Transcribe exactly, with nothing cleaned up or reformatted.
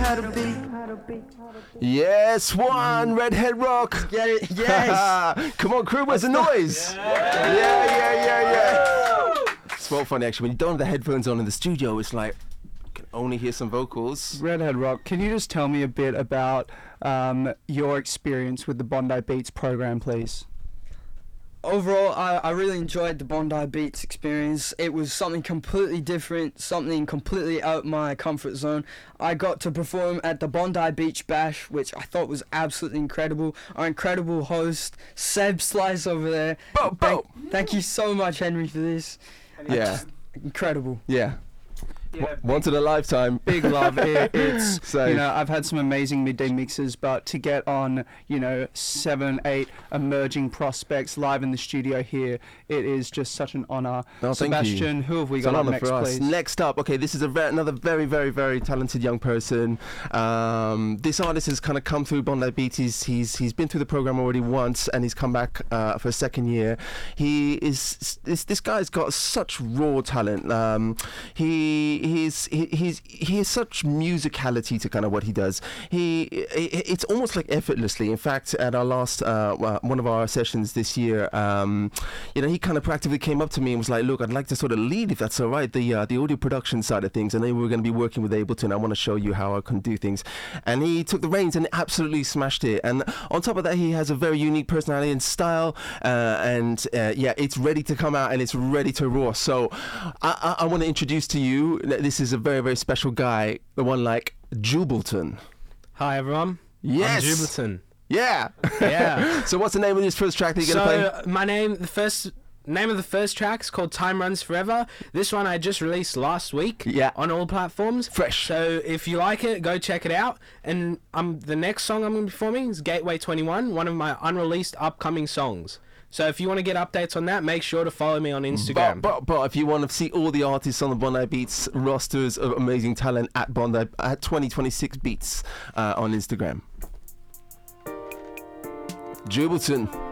Yes, one Redhead Rock. Get it? Yes. Come on, crew, where's the noise? Yeah, yeah, yeah, yeah. It's so funny actually when you don't have the headphones on in the studio. It's like you can only hear some vocals. Redhead Rock, can you just tell me a bit about um, your experience with the Bondi Beats program, please? Overall, I, I really enjoyed the Bondi Beats experience. It was something completely different, something completely out my comfort zone. I got to perform at the Bondi Beach Bash, which I thought was absolutely incredible. Our incredible host, Seb Slice over there. Bo, bo. Thank, thank you so much, Henry, for this. Yeah. Just incredible. Yeah. Yeah, W- once in a lifetime. Big love. It, it's, So- you know, I've had some amazing midday mixes, but to get on, you know, seven, eight emerging prospects live in the studio here, it is just such an honor. No, thank you. Sebastian, who have we It's got an up honor next, for us. please? Next up, okay, this is a ve- another very, very, very talented young person. Um, this artist has kind of come through Bondi Beats. He's, he's he's been through the program already once, and he's come back uh, for a second year. He is this this guy's got such raw talent. Um, he he's he, he's he has such musicality to kind of what he does. He it, it's almost like effortlessly. In fact, at our last uh, one of our sessions this year, um, you know, he kind of proactively came up to me and was like, "Look, I'd like to sort of lead, if that's all right, the uh, the audio production side of things. And then we're going to be working with Ableton. I want to show you how I can do things." And he took the reins and absolutely smashed it. And on top of that, he has a very unique personality and style. Uh, and uh, yeah, it's ready to come out and it's ready to roar. So I, I, I want to introduce to you. This is a very very special guy. The one like Jubleton. Hi everyone. Yes. I'm Jubleton. Yeah. Yeah. So what's the name of this first track that you're so gonna play? my name, the first name of the first track is called Time Runs Forever. This one I just released last week. Yeah. On all platforms. Fresh. So if you like it, go check it out. And um, the next song I'm going to be performing is Gateway twenty-one, one of my unreleased upcoming songs. So if you want to get updates on that, make sure to follow me on Instagram. But, but, but if you want to see all the artists on the Bondi Beats rosters of amazing talent at Bondi at twenty twenty-six Beats uh, on Instagram. Jubleton.